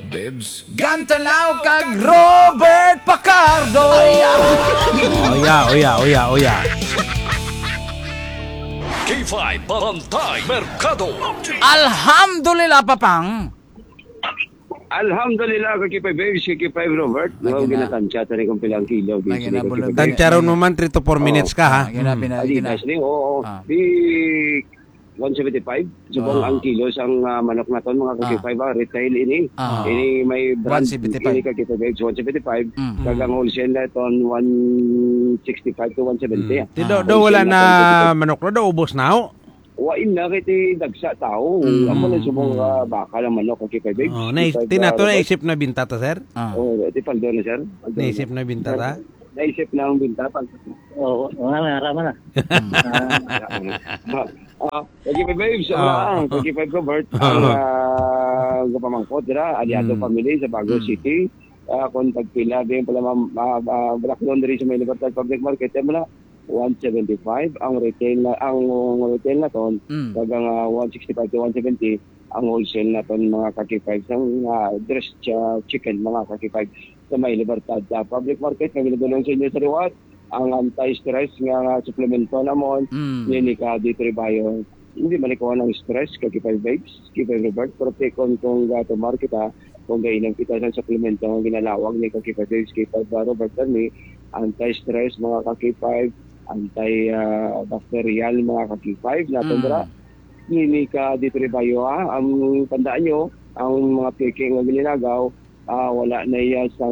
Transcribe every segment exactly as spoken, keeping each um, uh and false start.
Debs. Gantalaw kag Robert Pacardo. Oya, oya, oya, oya. K five Barangay Mercado. Alhamdulillah, Papang. Alhamdulillah, kakipay babes, kakipay Robert. Lagi Mga na. ginatansya tani kong pilang kilaw. Lagi na, bulog. Tantyaron mo man three to four minutes ka, ha? Ginabi na, Adi, gina. guys, ning, oo. Ah. Di one seventy-five. Subong Ah. ang kilos ang ah, manok na ton, mga kakipay ba? Retail ini. Ah. Ini may brand. one seventy-five. Ini kakipay babes, one seventy-five. Mm. Kagang wholesale na ton one sixty-five to one seventy. Di daw daw wala na manok na daw, ubos na ho. Wain na kiti dagsa tao. Mm. Amo na subong ah, baka lang manok kakipay babes. Oh, na tinato na isip na binta ta, sir. Ah. Oh, di paldo na sir. Paldo na. Naisip na binta ta. Naisip na ang binta pag Oo, nga nga, rama na. Ah, kagi pa babes, Ah. ah, kagi pa Robert, ang ah, gapamangkot dira, aliado Mm. family sa Baguio City. Ah, kung tagpila din pala ma Black Laundry sa may Libertad Public Market, eh, mula one seventy-five ang retail na ang retail na ton, Mm. kagang ah, one sixty-five to one seventy ang wholesale na ton, mga kaki five sang uh, dressed uh, chicken, mga kaki five sa may Libertad uh, Public Market. Nagilagulong sa inyo sa reward ang anti-stress nga suplemento namon. Mm. Klinika dito bayo. Hindi malikuha ng stress kaki five babes, kaki five Robert, pero tekon kung gato market ha, kung gainang kita sa suplemento ang ginalawag ni kaki five babes, kaki five Robert ni anti-stress, mga kaki five, anti-bacterial, mga kaki five na tundra. Klinika dito bayo ha, ang tandaan nyo, ang mga peking nga ginagaw, ah, wala na iya sang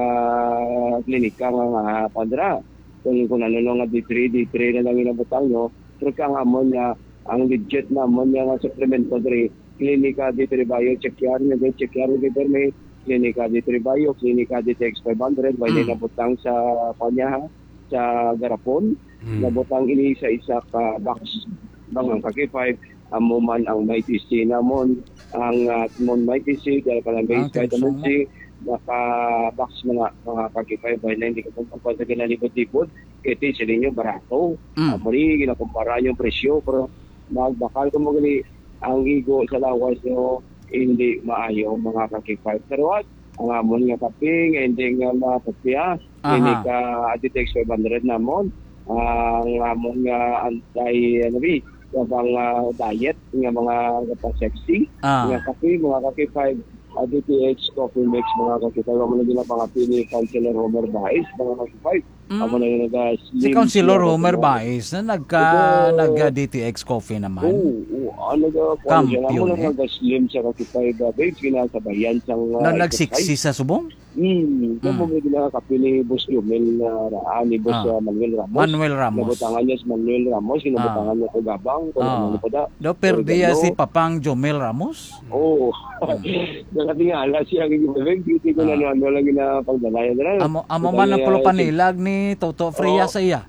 uh, klinika nga nga pandra. Kung kung nanulong nga D three, D three na lang inabutang nyo, pero ka nga mo niya, ang legit na mo niya nga supplemento diri, klinika D three Bio, check yan, check yan, dito may klinika D three Bio, klinika D T X five hundred, wala Mm. na nabutang sa kanya ha, sa garapon, Mm. nabutang ini sa isa ka box, bangang kaki five, amo man ang may T C namon, ang uh, mon may T C dahil pala base Ah, vitamin so, C, naka box mga mga kaki-five by na hindi ka kung sa ginalibot-libot, kaya sila nyo barato. Mm. Amo rin, ginakumpara yung presyo, pero magbakal ko mo gali ang igo sa lawas nyo, hindi maayo mga kaki-five. Pero what? Ang amon nga kaping, hindi nga mapapya, hindi Aha. ka Aditex five hundred namon, ang amon nga anti, ano bi, yung mga diet, yung mga sexy, Ah. mga kape, mga kape five, uh, D T H Coffee Mix, mga kape five, amo na din ang pangapili, Councilor Homer Baez, mga kape five, Mm. amo na din nag-slim. Si Councilor Homer Baez na nagka Ito- nag-D T X coffee naman. Oo, oo, ano ga, kung siya, amo Kampiyon, na eh. nag-slim sa kape five, uh, babes, kinasabayan sang uh, Na nagsiksi sa subong? Hmm, kung Mm. mo may ginakapili, Boss Yumel na raan, ni Boss Ah. uh, Manuel Ramos. Manuel Ramos. Nabutangan niya si Manuel Ramos, kinabutangan niya ko Gabang, kung Ah. ano pa da. Do perdiya Oregano. si Papang Jomel Ramos. Oo. Nakatingala siya ang gibig. Hindi ko na Ah. ano lang na pagdalaya na. Amo amo man ang pulo panilag ni Toto Fria Oo. sa iya.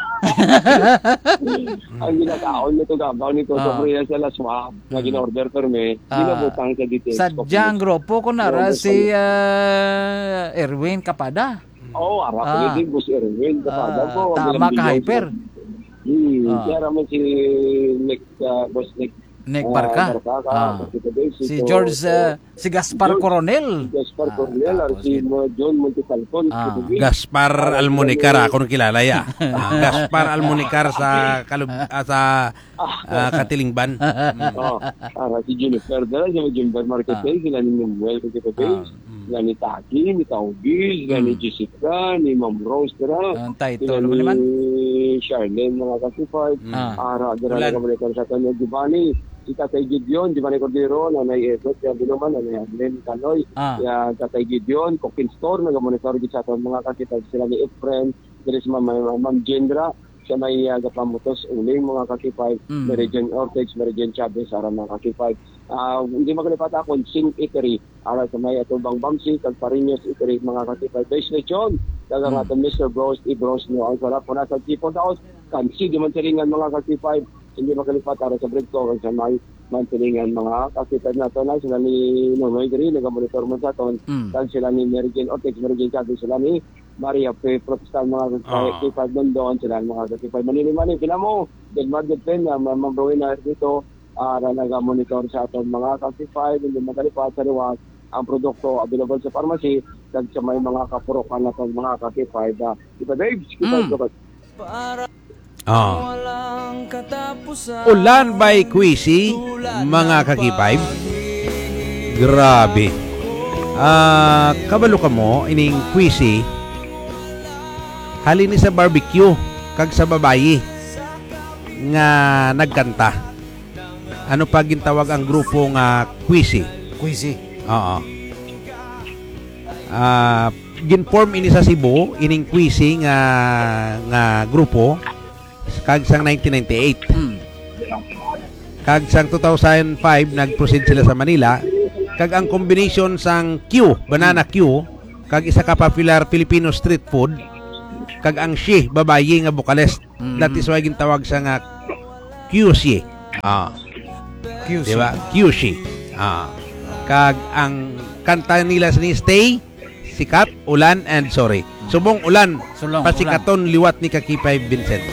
Ang ginakaon nito gabaw ni Toto Ah. Fria sa Laswab na gina-order per me. Ah. Ginabutang sa details. Sadyang grupo ko nara si ah, Erwin Kapada. Oo, ara ko Ah. din Boss Erwin. Kapada Ah, ko. tama ka hyper. Hmm, Ah. siya raman si Nick, uh, Boss Nick. Nick ah, Barca. Barca, Ah. Ito din, Si ito, George uh, ah, si Gaspar George- Coronel. Gaspar Ah, Cornel, or tapos si yun. uh, John Montefalcon. Ah. Ito din. Gaspar Almunicar, ako nung kilala ya. Ah, Gaspar Almunicar sa Kalub ah, sa ah, Katilingban. Oh, para si Jennifer dala, si Jennifer Marquez, sila ni Manuel Kikipapes, sila ni Taki, ni Taugis, sila ni Jessica, ni Ma'am Rose dala, Ang sila title mo naman. ni Charlene, mga kasipay, Ah. ara, dala Ulan. na kabalikan sa kanya, Giovanni, si Tatay Gideon, Giovanni Cordero, Nanay Edot, kaya binuman, Nanay Adlen Canoy, Ah. kaya Tatay Gideon, Cooking Store, nag-monitor sa ato mga kasipay, sila ni Efren, sila si Ma'am Ma'am Jendra, siya may uh, gapamutos uling mga kakipay, Mm. Mary Jane Ortex, Mary Jane Chavez, ara mga kakipay. Ah, hindi makalipat ako, Sing Eatery, ara sa may atubang Bamsi, kag Parinos Eatery, mga kakipay. Base lechon, kag ang Mm. ato Mister Bros, i-bros nyo, ang sarap po nasa tipon taos, kansi, di man silingan mga kakipay, hindi makalipat, ara sa break ko, sa may mantilingan mga kakipay na ito na, sila ni Nonoy Gri, nag-monitor mo sa aton, Mm. kag sila ni Mary Jane Ortex, Mary Jane Chavez, sila ni Maria P. Protestant, mga Ah. kakipay doon doon, sila mga kakipay. Manini-mani, pila mo, Del Mar del Pen, na mamabawin na dito, para nag-monitor sa aton mga kakipay, hindi magalipat sa liwas, ang produkto available sa pharmacy kag sa may mga kapurukan na pag mga ka-K five. Uh, Kita Dave, kita Mm. mm. Oh. Ulan by Quisi, mga kakipay. Grabe. Ah, kabalo ka mo ining Quisi. Halin ni sa barbecue kag sa babayi nga nagkanta. Ano pa gintawag ang grupo nga Quisi? Quizzy. Oo. Ah, ginform ini sa Cebu ining Quisi nga nga grupo kag sang nineteen ninety-eight. Mm. Kag sang two thousand five nag-proceed sila sa Manila. Kag ang combination sang Q, banana Q, kag isa ka popular Filipino street food, kag ang She, babayi nga vocalist. Mhm. That is why gintawag sa nga Q C. Ah, Q C. di ba? Q C. Ah. Kag ang kanta nila sa ni Stay, Sikat, Ulan, and Sorry. Subong ulan, Sulong, pasikaton liwat ni Kakipay Vincent.